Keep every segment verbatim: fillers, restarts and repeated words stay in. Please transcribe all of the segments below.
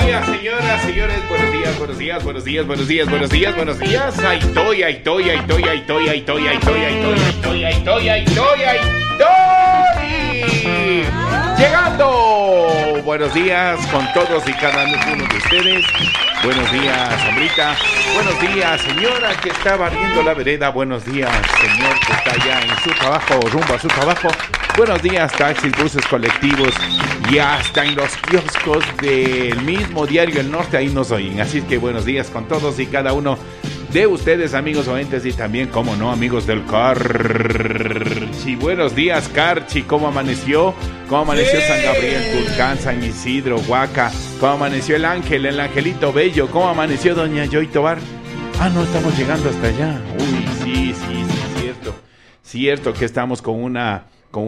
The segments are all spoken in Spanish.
días, señoras, señores. Buenos días, buenos días, buenos días, buenos días, buenos días, buenos días. Ahí estoy, ahí estoy, ahí estoy, ahí estoy, ahí estoy, ahí estoy, ahí estoy, ahí estoy, ahí estoy, ahí estoy, ahí estoy. Llegando. Buenos días con todos y cada uno de ustedes. Buenos días, Sombrita. Buenos días, señora que está barriendo la vereda. Buenos días, señor que está allá en su trabajo, rumbo a su trabajo. Buenos días, taxis, buses colectivos y hasta en los kioscos del mismo diario El Norte, ahí nos oyen. Así que buenos días con todos y cada uno de ustedes, amigos oyentes, y también, como no, amigos del Carchi. Buenos días, Carchi. ¿Cómo amaneció? ¿Cómo amaneció sí. San Gabriel, Tulcán, San Isidro, Huaca? ¿Cómo amaneció el ángel, el angelito bello? ¿Cómo amaneció doña Joy Tobar? Ah, no, estamos llegando hasta allá. Uy, sí, sí, sí, cierto. Cierto que estamos con una... con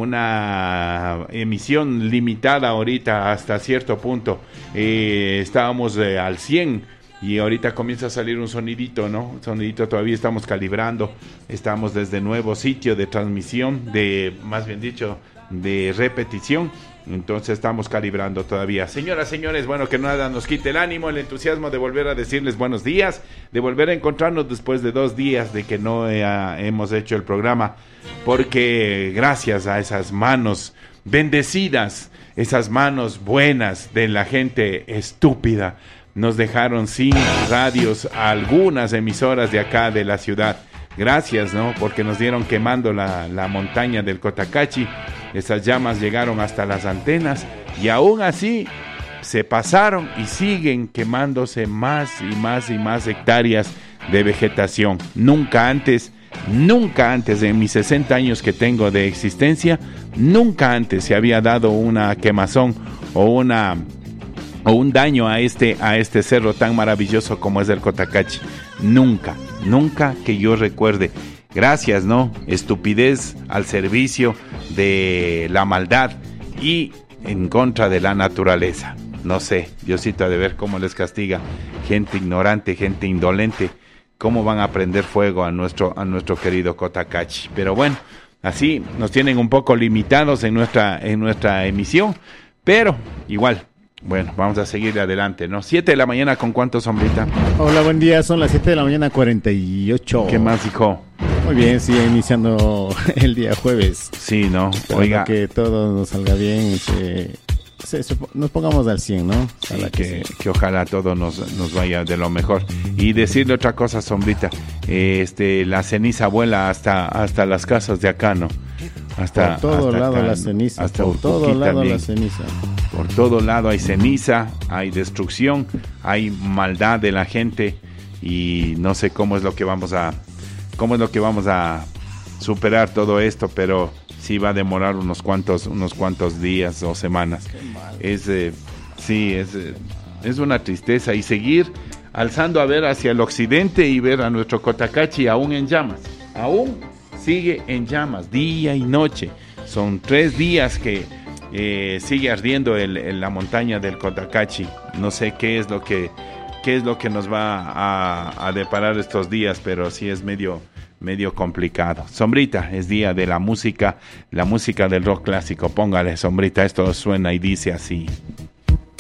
una emisión limitada ahorita hasta cierto punto. Eh, estábamos eh, al cien y ahorita comienza a salir un sonidito, ¿no? Un sonidito, todavía estamos calibrando. Estamos desde nuevo sitio de transmisión, de, más bien dicho, de repetición. Entonces estamos calibrando todavía. Señoras, señores, bueno, que nada nos quite el ánimo, el entusiasmo de volver a decirles buenos días, de volver a encontrarnos después de dos días de que no eh, hemos hecho el programa, porque gracias a esas manos bendecidas, esas manos buenas de la gente estúpida, nos dejaron sin radios a algunas emisoras de acá de la ciudad. Gracias, ¿no? Porque nos dieron quemando la, la montaña del Cotacachi. Esas llamas llegaron hasta las antenas y aún así se pasaron y siguen quemándose más y más y más hectáreas de vegetación. Nunca antes, nunca antes en mis sesenta años que tengo de existencia, nunca antes se había dado una quemazón o una... o un daño a este, a este cerro tan maravilloso como es el Cotacachi. Nunca, nunca que yo recuerde. Gracias, ¿no? Estupidez al servicio de la maldad y en contra de la naturaleza. No sé, Diosito ha de ver cómo les castiga. Gente ignorante, gente indolente. Cómo van a prender fuego a nuestro, a nuestro querido Cotacachi. Pero bueno, así nos tienen un poco limitados en nuestra, en nuestra emisión. Pero igual. Bueno, vamos a seguir adelante, ¿no? Siete de la mañana, ¿con cuánto, Sombrita? Hola, buen día, son las siete de la mañana, cuarenta y ocho. ¿Qué más, hijo? Muy bien, sí, iniciando el día jueves. Sí, ¿no? Espero Oiga. que todo nos salga bien y que se, se, nos pongamos al cien, ¿no? Sí, que, que, que ojalá todo nos, nos vaya de lo mejor. Y decirle otra cosa, Sombrita, eh, este, la ceniza vuela hasta, hasta las casas de acá, ¿no? Hasta, por todo hasta lado acá, la ceniza, hasta por todo lado también. La ceniza. Por todo lado hay ceniza, hay destrucción, hay maldad de la gente y no sé cómo es lo que vamos a, cómo es lo que vamos a superar todo esto, pero sí va a demorar unos cuantos, unos cuantos días o semanas. Es, eh, sí, es, eh, es una tristeza y seguir alzando a ver hacia el occidente y ver a nuestro Cotacachi aún en llamas, aún sigue en llamas, día y noche. Son tres días que eh, sigue ardiendo el, el, la montaña del Cotacachi. No sé qué es lo que, qué es lo que nos va a, a deparar estos días, pero sí es medio, medio complicado. Sombrita, es día de la música, la música del rock clásico. Póngale, Sombrita, esto suena y dice así.